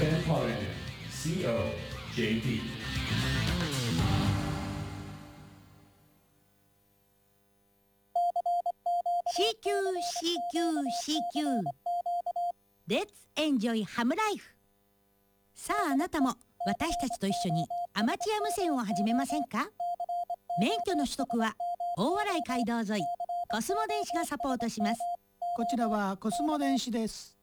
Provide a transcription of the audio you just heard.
FM Holiday COJP CQCQCQ Let's enjoy Ham Life。 さああなたも私たちと一緒にアマチュア無線を始めませんか？免許の取得は大洗街道沿いコスモ電子がサポートします。 こちらはコスモ電子です。